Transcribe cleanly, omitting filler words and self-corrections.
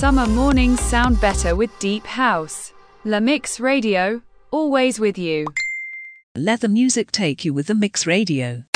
Summer mornings sound better with deep house. La Mix Radio, always with you. Let the music take you with the Mix Radio.